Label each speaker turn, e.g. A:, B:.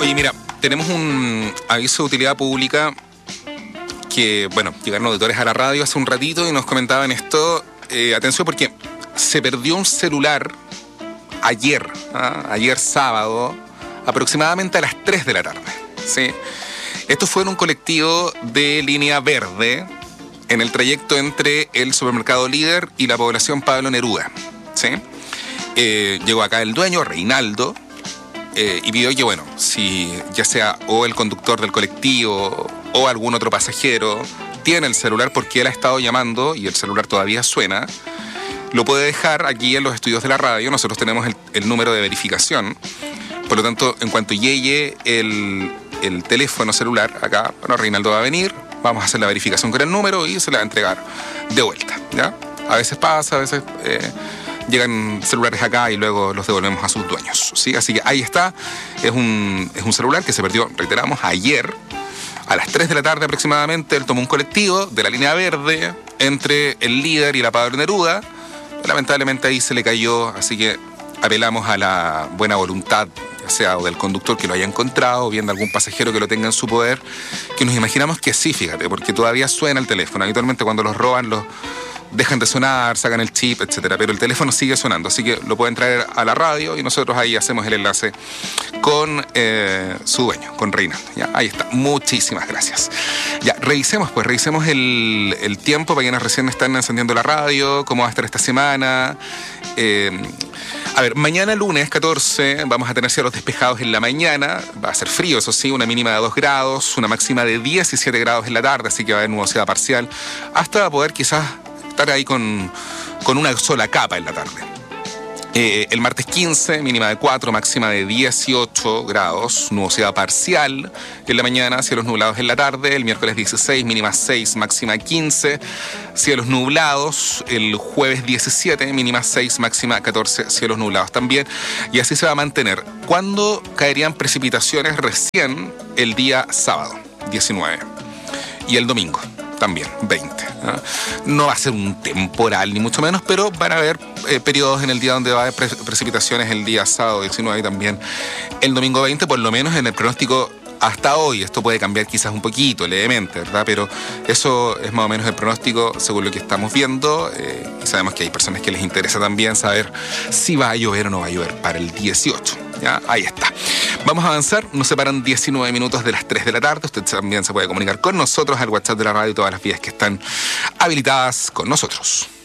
A: Oye, mira, tenemos un aviso de utilidad pública que, bueno, llegaron auditores a la radio hace un ratito y nos comentaban esto. Atención porque se perdió un celular ayer sábado, aproximadamente a las 3 de la tarde, ¿sí? Esto fue en un colectivo de Línea Verde, en el trayecto entre el supermercado Líder y la población Pablo Neruda, ¿sí? Llegó acá el dueño, Reinaldo, y pidió que, bueno, si ya sea o el conductor del colectivo o algún otro pasajero tiene el celular porque él ha estado llamando y el celular todavía suena, lo puede dejar aquí en los estudios de la radio. Nosotros tenemos el número de verificación. Por lo tanto, en cuanto llegue el teléfono celular acá, bueno, Reinaldo va a venir, vamos a hacer la verificación con el número y se la va a entregar de vuelta, ¿ya? A veces pasa, a veces llegan celulares acá y luego los devolvemos a sus dueños, ¿sí? Así que ahí está, es un celular que se perdió, reiteramos, ayer a las 3 de la tarde aproximadamente. Él tomó un colectivo de la Línea Verde entre el Líder y la Pablo Neruda. Lamentablemente ahí se le cayó, así que apelamos a la buena voluntad, ya sea o del conductor que lo haya encontrado, o bien de algún pasajero que lo tenga en su poder, que nos imaginamos que sí, fíjate, porque todavía suena el teléfono. Habitualmente cuando los roban los dejan de sonar, sacan el chip, etcétera, pero el teléfono sigue sonando, así que lo pueden traer a la radio y nosotros ahí hacemos el enlace con su dueño, con Reinaldo. Ya, ahí está. Muchísimas gracias. Ya, revisemos el tiempo para quienes recién están encendiendo la radio, cómo va a estar esta semana. A ver, mañana lunes 14 vamos a tener cielos despejados en la mañana, va a ser frío, eso sí, una mínima de 2 grados, una máxima de 17 grados en la tarde, así que va a haber nubosidad parcial, hasta poder quizás estar ahí con una sola capa en la tarde. El martes 15, mínima de 4, máxima de 18 grados, nubosidad parcial en la mañana, cielos nublados en la tarde. El miércoles 16, mínima 6, máxima 15, cielos nublados. El jueves 17, mínima 6, máxima 14, cielos nublados también. Y así se va a mantener. ¿Cuándo caerían precipitaciones? Recién el día sábado, 19. Y el domingo también, 20. No va a ser un temporal, ni mucho menos, pero van a haber periodos en el día donde va a haber precipitaciones el día sábado 19 y también el domingo 20, por lo menos en el pronóstico hasta hoy. Esto puede cambiar quizás un poquito, levemente, ¿verdad? Pero eso es más o menos el pronóstico según lo que estamos viendo. Y sabemos que hay personas que les interesa también saber si va a llover o no va a llover para el 18. ¿Ya? Ahí está. Vamos a avanzar. Nos separan 19 minutos de las 3 de la tarde. Usted también se puede comunicar con nosotros al WhatsApp de la radio y todas las vías que están habilitadas con nosotros.